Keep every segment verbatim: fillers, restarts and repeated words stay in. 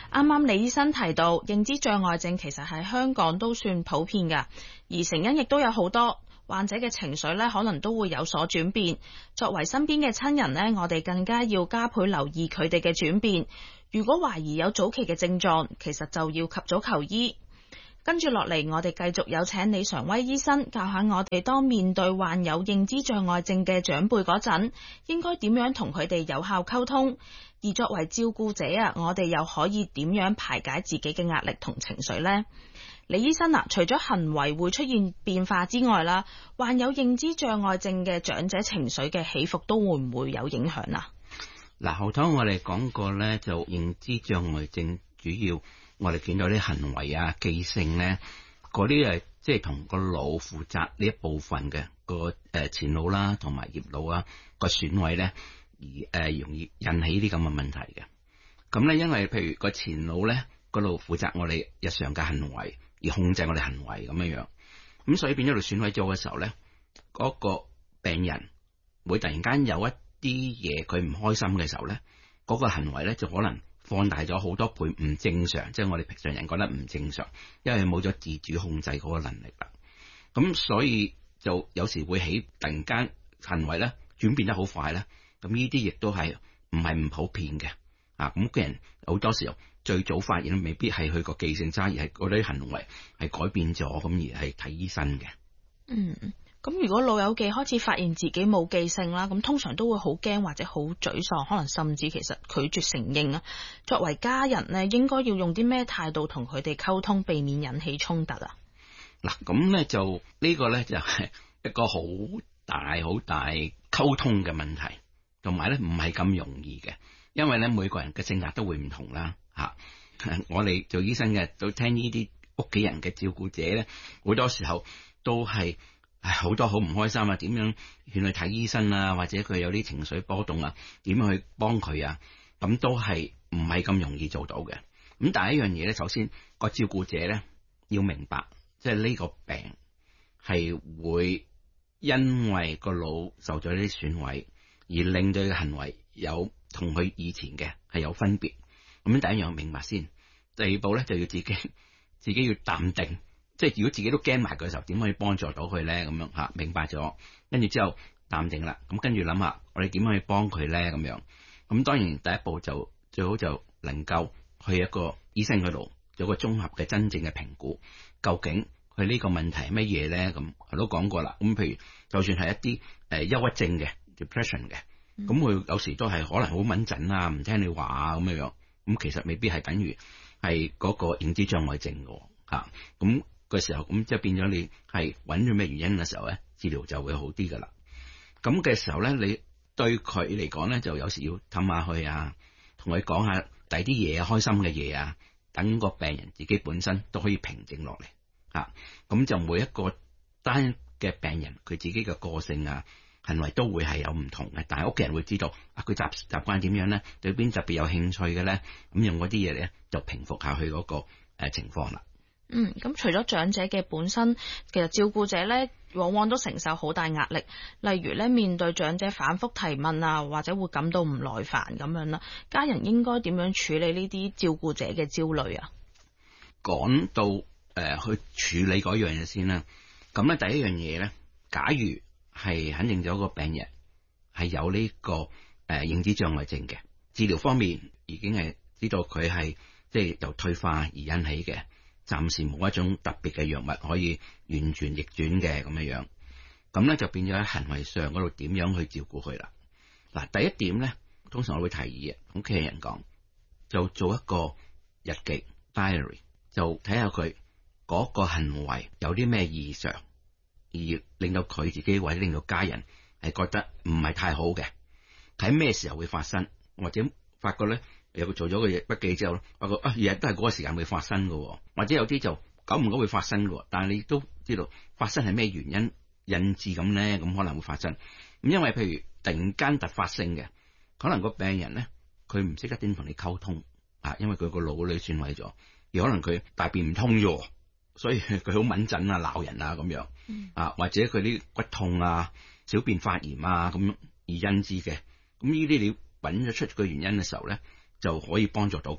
啱啱李醫生提到，認知障礙症其實喺香港都算普遍㗎，而成因亦都有好多。患者嘅情緒咧，可能都會有所轉變。作為身邊嘅親人呢，我哋更加要加倍留意佢哋嘅轉變。如果懷疑有早期嘅症狀，其實就要及早求醫。跟住落嚟，我哋繼續有請李常威醫生教下我哋，當面對患有認知障礙症嘅長輩嗰陣，應該點樣同佢哋有效溝通。而作為照顧者啊，我哋又可以點樣排解自己嘅壓力同情緒呢？李醫生啊，除咗行為會出現變化之外啦，患有認知障礙症嘅長者情緒嘅起伏都會唔會有影響啊？ 嗱，後頭我哋講過咧，就認知障礙症主要我哋見到啲行為啊、記性咧，嗰啲係即係同個腦負責呢一部分嘅個誒前腦啦，同埋葉腦啊個損毀咧，而誒容易引起啲咁嘅問題嘅。咁咧，因為譬如個前腦咧，嗰度負責我哋日常嘅行為，而控制我哋行為咁樣樣，咁所以變咗度損毀咗嘅時候咧，嗰個病人會突然間有一啲嘢佢唔開心嘅時候咧，嗰個行為咧就可能放大咗好多倍，唔正常，即係我哋平常人覺得唔正常，因為冇咗自主控制嗰個能力啦。咁所以就有時會起突然間行為咧轉變得好快咧，咁呢啲亦都係唔係唔普遍嘅啊。咁嘅人好多時候最早發現未必係佢個記性差，而係嗰啲行為係改變咗，咁而係睇醫生嘅。 嗯，咁如果老友記開始發現自己冇記性啦，咁通常都會好驚或者好沮喪，可能甚至其實拒絕承認啊。作為家人呢，應該要用啲咩態度同佢哋溝通，避免引起衝突啊？ 嗱，咁咧就呢個咧就係一個好大好大溝通嘅問題，同埋咧唔係咁容易嘅，因為咧每個人嘅性格都會唔同啦。吓，我哋做醫生嘅都聽呢啲屋企人嘅照顧者咧，好多時候都係好多好唔開心啊，點樣勸佢睇醫生啊，或者佢有啲情緒波動啊，點樣去幫佢啊，咁都係唔係咁容易做到嘅。咁但係一樣嘢咧，首先個照顧者咧要明白，即係呢個病係會因為個腦受咗啲損毀，而令到佢嘅行為有同佢以前嘅係有分別。咁第一樣明白先，第二步咧就要自己自己要淡定，即係如果自己都驚埋嘅時候，點可以幫助到佢咧？咁樣吓，明白咗，跟住之後淡定啦，咁跟住諗下我哋點可以幫佢咧？咁樣，咁當然第一步就最好就能夠去一個醫生嗰度做個綜合嘅真正嘅評估，究竟佢呢個問題係乜嘢咧？咁我都講過啦，咁譬如就算係一啲誒憂鬱症嘅 depression 嘅，咁佢有時都係可能好敏感啊，唔聽你話啊咁樣樣。咁其實未必係等於係嗰個認知障礙症嘅吓，咁嘅時候咁即係變咗你係揾咗咩原因嘅時候咧，治療就會好啲噶啦。咁嘅時候咧，你對佢嚟講咧，就有時要氹下佢啊，同佢講下第啲嘢啊，開心嘅嘢啊，等個病人自己本身都可以平靜落嚟吓。咁就每一個單嘅病人佢自己嘅個性啊，行為都會係有唔同嘅，但係屋企人會知道啊，佢習習慣點樣咧，對邊特別有興趣嘅咧，咁用嗰啲嘢咧就平復下去嗰個誒情況啦。 嗯，咁除咗長者嘅本身，其實照顧者咧往往都承受好大壓力，例如咧面對長者反覆提問啊，或者會感到唔耐煩咁樣啦。家人應該點樣處理呢啲照顧者嘅焦慮啊？ 講到誒、呃、去處理嗰樣嘢先啦。咁咧第一樣嘢咧，假如係肯定咗個病人係有呢、這個誒、呃、認知障礙症嘅，治療方面已經係知道佢係即係由退化而引起嘅，暫時冇一種特別嘅藥物可以完全逆轉嘅咁樣樣，咁咧就變咗喺行為上嗰度點樣去照顧佢啦。嗱，第一點咧，通常我會提議嘅，屋企人講就做一個日記 diary， 就睇下佢嗰個行為有啲咩異常，而令到佢自己或者令到家人係覺得唔係太好嘅，睇咩時候會發生，或者發覺咧有做咗個筆記之後，發覺啊日日都係嗰個時間會發生嘅，或者有啲就久唔久會發生嘅，但係你都知道發生係咩原因引致咁咧，咁可能會發生。咁因為譬如突然間突發性嘅，可能個病人咧佢唔識得點同你溝通啊，因為佢個腦裏損毀咗，而可能佢大便唔通咗。所以佢好敏感啊，鬧人啊咁樣啊，或者佢啲骨痛啊、小便發炎啊咁而引致嘅，咁呢啲你揾咗出個原因嘅時候咧，就可以幫助到佢咯。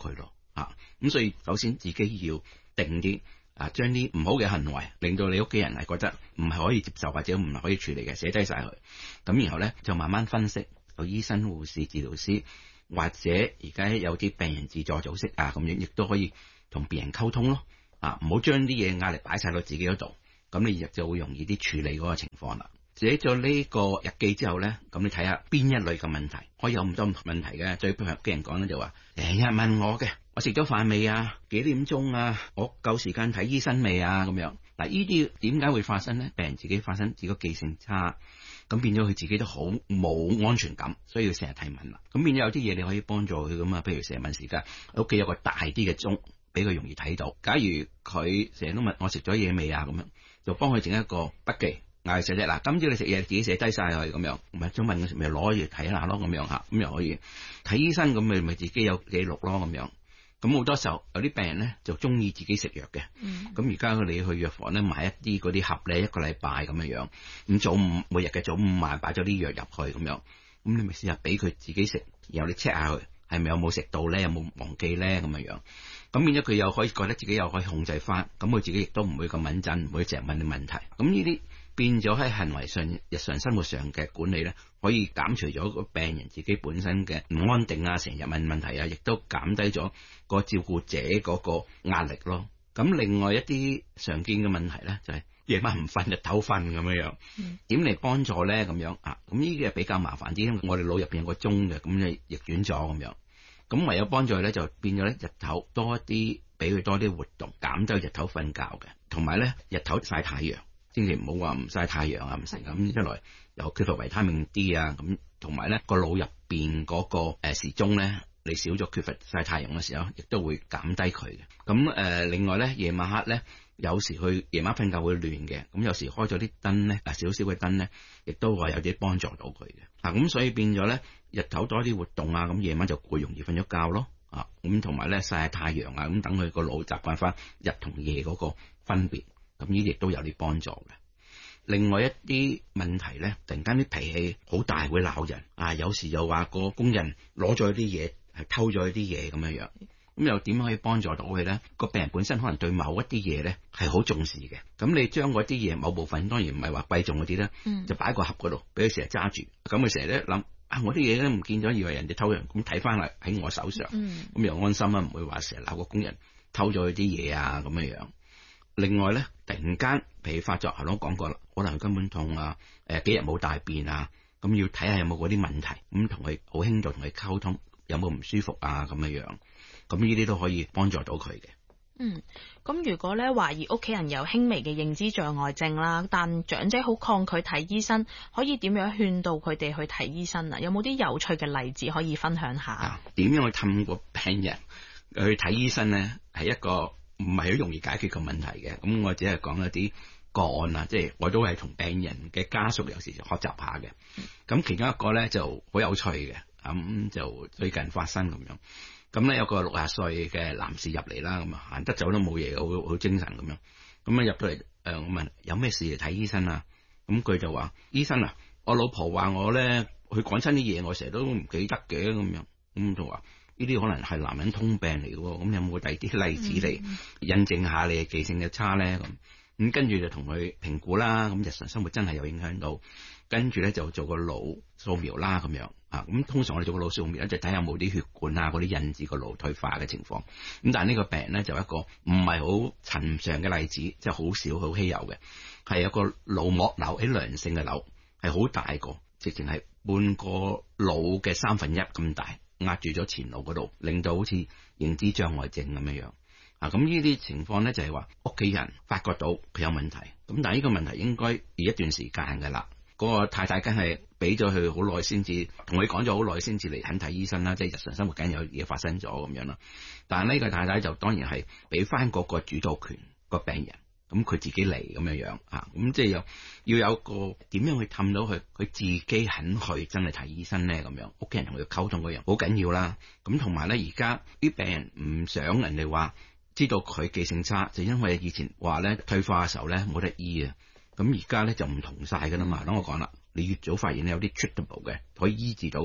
啊。咁所以首先自己要定啲啊，將啲唔好嘅行為令到你屋企人係覺得唔係可以接受或者唔係可以處理嘅，寫低晒佢。咁然後咧就慢慢分析，有醫生、護士、治療師或者而家有啲病人自助組織啊，咁樣亦都可以同病人溝通咯。啊，唔好將啲嘢壓力擺晒到自己嗰度，咁你亦就會容易啲處理嗰個情況啦。寫咗呢個日記之後咧，咁你睇下邊一類嘅問題，可以有咁多唔同問題嘅。最譬如嘅人講咧就話，成日問我嘅，我食咗飯未啊？幾點鐘啊？我夠時間睇醫生未啊？咁樣嗱，呢啲點解會發生咧？病人自己發生自己記性差，咁變咗佢自己都好冇安全感，所以要成日提問啦。咁變咗有啲嘢你可以幫助佢噶嘛，譬如成日問時間，屋企有個大啲嘅鐘，俾佢容易睇到。假如佢成日都問我食咗嘢未啊？咁樣就幫佢整一個筆記。嗌寫啫，嗱，今朝你食嘢自己寫低晒佢咁樣，唔係想問嘅時咪攞住睇下咯，咁樣吓，咁又可以睇醫生，咁咪咪自己有記錄咯，咁樣。咁好多時候有啲病人咧就中意自己食藥嘅，咁而家你去藥房咧買一啲嗰啲盒咧，一個禮拜咁樣樣，咁早午每日嘅早午晚擺咗啲藥入去咁樣，咁你咪試下俾佢自己食，然後你 check 下佢係咪有冇食到咧，有冇忘記咧咁樣樣，咁變咗佢又可以覺得自己又可以控制翻，咁佢自己亦都唔會咁穩陣，唔會成日問你問題，咁呢啲。變咗喺行為上、日常生活上嘅管理咧，可以減除咗個病人自己本身嘅唔安定啊，成日問問題啊，亦都減低咗個照顧者嗰個壓力咯。咁另外一啲常見嘅問題咧，就係夜晚唔瞓，日頭瞓咁樣樣，點嚟幫助咧？咁樣啊，咁呢啲係比較麻煩啲，因為我哋腦入邊有個鐘嘅，咁你逆轉咗咁樣，咁唯有幫助咧就變咗咧日頭多一啲，俾佢多啲活動，減低日頭瞓覺嘅，同埋咧日頭曬太陽。千祈唔好話唔曬太陽啊，唔成咁一來又缺乏維他命 D 啊，咁同埋咧個腦入邊嗰個誒時鐘咧，你少咗缺乏曬太陽嘅時候，亦都會減低佢嘅。咁誒、呃，另外咧夜晚黑咧，有時去夜晚瞓覺會亂嘅，咁有時開咗啲燈咧，啊少少嘅燈咧，亦都話有啲幫助到佢嘅。啊，咁所以變咗咧，日頭多啲活動啊，咁夜晚就會容易瞓咗覺咯。啊，咁同埋咧曬下太陽啊，咁等佢個腦習慣翻日同夜嗰個分別。咁呢啲亦都有啲幫助嘅。另外一啲問題咧，突然間啲脾氣好大，會鬧人啊！有時又話個工人攞咗啲嘢，係偷咗啲嘢咁樣樣。咁又點可以幫助到佢咧？個病人本身可能對某一啲嘢咧係好重視嘅。咁你將嗰啲嘢某部分，當然唔係話貴重嗰啲咧，嗯、就擺個盒嗰度，俾佢成日揸住。咁佢成日咧諗啊，我啲嘢都唔見咗，以為人哋偷人，咁睇翻嚟喺我手上，咁、嗯、又安心啊，唔會話成日鬧個工人偷咗佢啲嘢啊咁樣樣。另外咧，突然間脾氣發作，頭先講過啦，可能佢根本痛啊，誒、呃、幾日冇大便啊，咁要睇下有冇嗰啲問題，咁同佢好輕度同佢溝通，有冇唔舒服啊咁樣樣，咁呢啲都可以幫助到佢嘅。 嗯，咁如果咧懷疑屋企人有輕微嘅認知障礙症啦，但長者好抗拒睇醫生，可以點樣勸導佢哋去睇醫生啊？有冇啲有趣嘅例子可以分享下？ 點、啊、樣去氹個病人去睇醫生咧？係一個唔係好容易解決個問題嘅，咁我只係講一啲個案啊，即係我都係同病人嘅家屬有時學習下嘅。咁其中一個咧就好有趣嘅，咁就最近發生咁樣。咁咧有個六十歲嘅男士入嚟啦，咁啊行得走都冇嘢，好好精神咁樣。咁啊入到嚟，誒我問有咩事嚟睇醫生啊？咁佢就話：醫生啊，我老婆話我咧，佢講親啲嘢，我成日都唔記得嘅咁樣。咁就話。呢啲可能係男人通病嚟嘅，咁有冇第二啲例子嚟印證下你嘅記性嘅差咧？咁咁跟住就同佢評估啦。咁日常生活真係有影響到，跟住咧就做個腦掃描啦，咁樣啊。咁通常我哋做個腦掃描咧，就睇下有冇啲血管啊嗰啲引致個腦退化嘅情況。咁但係呢個病人咧就一個唔係好尋常嘅例子，即係好少好稀有嘅，係有個腦膜瘤喺良性嘅瘤，係好大個，直情係半個腦嘅三分一咁大。壓住咗前腦嗰度，令到好似認知障礙症咁樣樣啊！咁呢啲情況咧就係話屋企人發覺到佢有問題，咁但係呢個問題應該要一段時間㗎啦。嗰、那個太太梗係俾咗佢好耐先至，同佢講咗好耐先至嚟肯睇醫生啦，即係日常生活梗有嘢發生咗咁樣啦。但係呢個太太就當然係俾翻嗰個主導權個病人。咁佢自己嚟咁樣樣啊，咁即係有要有個點樣去氹到佢，佢自己肯去真係睇醫生咧，咁樣屋企人同佢溝通嗰樣好緊要啦。咁同埋咧，而家啲病人唔想人哋話知道佢記性差，就因為以前話咧退化嘅時候咧冇得醫啊。咁而家咧就唔同晒噶啦嘛。等我講啦，你越早發現咧有啲 treatable 嘅可以醫治到嘅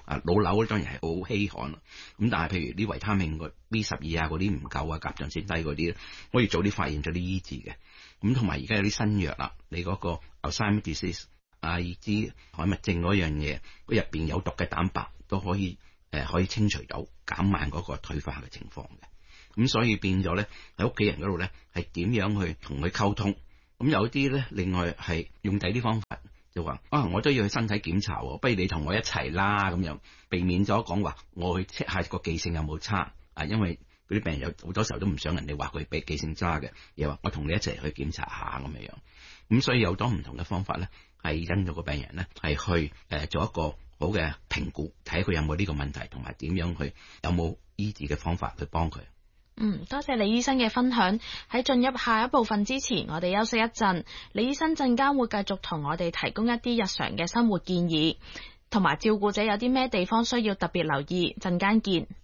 啊，腦瘤當然係好稀罕，咁但係譬如啲維他命個 B 十二啊嗰啲唔夠啊，甲狀腺低嗰啲，可以早啲發現咗啲醫治嘅。咁同埋而家有啲新藥啦，你嗰個 Alzheimer's disease 阿爾茲海默症嗰樣嘢，佢入邊有毒嘅蛋白都可以誒、呃、可以清除到，減慢嗰個退化嘅情況嘅。咁所以變咗咧喺屋企人嗰度咧係點樣去同佢溝通？咁有啲咧另外係用第啲方法。就話啊，我都要去身體檢查喎，不如你同我一齊啦，咁樣避免咗講話我去 check 下個記性有冇差啊，因為嗰啲病人有好多時候都唔想人哋話佢記性差嘅，又話我同你一齊去檢查下咁樣樣。咁所以有多唔同嘅方法咧，係因咗個病人咧係去誒、呃、做一個好嘅評估，睇佢有冇呢個問題，同埋點樣去有冇醫治嘅方法去幫佢。 嗯，多謝李醫生嘅分享。喺進入下一部分之前，我哋休息一陣。李醫生陣間會繼續同我哋提供一啲日常嘅生活建議，同埋照顧者有啲咩地方需要特別留意。陣間見。